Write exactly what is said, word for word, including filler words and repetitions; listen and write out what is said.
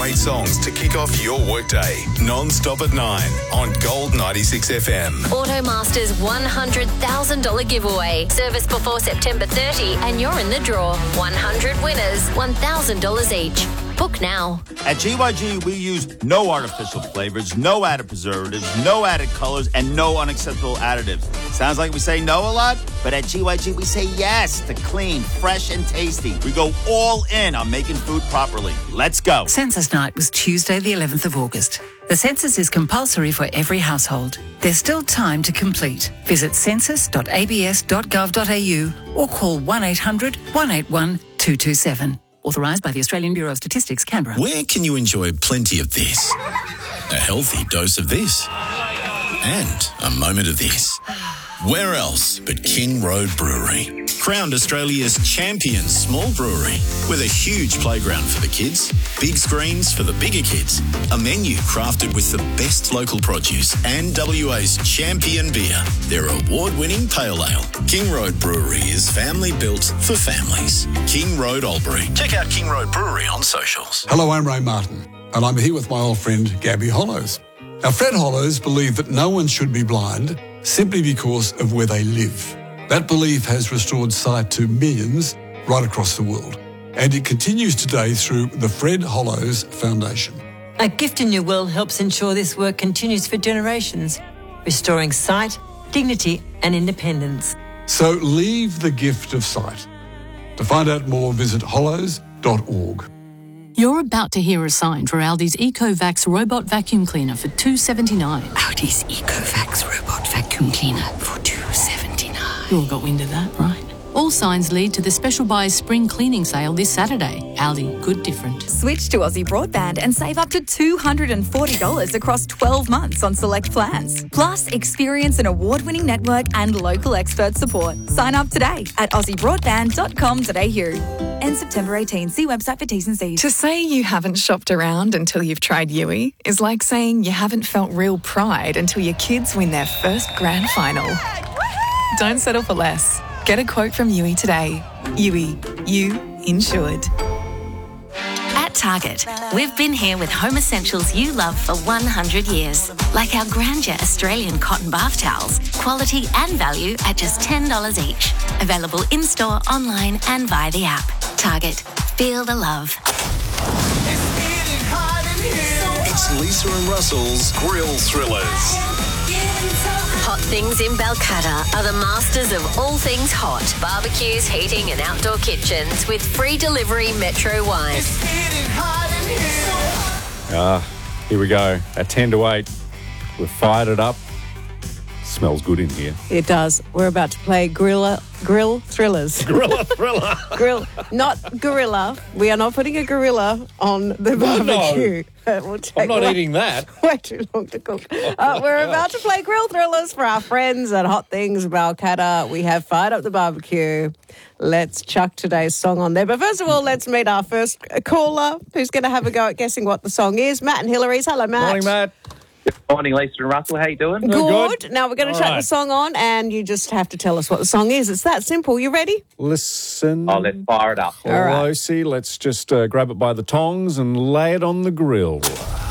great songs to kick off your workday. Non-stop at nine on Gold ninety-six F M. Automaster's one hundred thousand dollars giveaway. Service before September thirtieth and you're in the draw. one hundred winners, one thousand dollars each. Book now. At G Y G, we use no artificial flavors, no added preservatives, no added colors, and no unacceptable additives. Sounds like we say no a lot, but at G Y G, we say yes to clean, fresh, and tasty. We go all in on making food properly. Let's go. Census night was Tuesday, the eleventh of August. The census is compulsory for every household. There's still time to complete. Visit census dot a b s dot gov dot a u or call one eight hundred, one eight one, two two seven. Authorised by the Australian Bureau of Statistics, Canberra. Where can you enjoy plenty of this? A healthy dose of this? And a moment of this? Where else but King Road Brewery? Crowned Australia's champion small brewery with a huge playground for the kids, big screens for the bigger kids, a menu crafted with the best local produce and W A's champion beer, their award-winning pale ale. King Road Brewery is family built for families. King Road Albury. Check out King Road Brewery on socials. Hello, I'm Ray Martin, and I'm here with my old friend Gabby Hollows. Now, Fred Hollows believed that no one should be blind simply because of where they live. That belief has restored sight to millions right across the world, and it continues today through the Fred Hollows Foundation. A Gift in Your Will helps ensure this work continues for generations, restoring sight, dignity and independence. So leave the gift of sight. To find out more, visit hollows dot org. You're about to hear a sign for Aldi's EcoVax robot vacuum cleaner for two dollars seventy-nine. Aldi's EcoVax robot vacuum cleaner for two dollars seventy-nine. You all got wind of that, right? All signs lead to the Special Buys Spring Cleaning Sale this Saturday. Aldi, good different. Switch to Aussie Broadband and save up to two hundred forty dollars across twelve months on select plans. Plus, experience an award-winning network and local expert support. Sign up today at aussie broadband dot com dot a u. End September eighteenth. See website for T's and C's. To say you haven't shopped around until you've tried Yui is like saying you haven't felt real pride until your kids win their first grand final. Don't settle for less. Get a quote from Yui today. Yui, you insured. At Target, we've been here with home essentials you love for one hundred years. Like our Grandeur Australian cotton bath towels. Quality and value at just ten dollars each. Available in-store, online and via the app. Target. Feel the love. It's Lisa and Russell's Grill Thrillers. Hot Things in Balcatta are the masters of all things hot. Barbecues, heating and outdoor kitchens with free delivery Metro-wide. Ah, here we go. At ten to eight, we've fired it up. Smells good in here. It does. We're about to play Gorilla Grill Thrillers. Gorilla Thriller. Grill, not gorilla. We are not putting a gorilla on the barbecue. No, we'll I'm not way, eating that. Way too long to cook. Uh, we're about to play Grill Thrillers for our friends at Hot Things Balcatta. We have fired up the barbecue. Let's chuck today's song on there. But first of all, let's meet our first caller who's going to have a go at guessing what the song is. Matt and Hillary's. Hello, Matt. Morning, Matt. Good morning, Lisa and Russell. How you doing? Good. good. Now we're going to All chuck right. the song on and you just have to tell us what the song is. It's that simple. You ready? Listen. Oh, let's fire it up. All right. Lucy, let's just uh, grab it by the tongs and lay it on the grill.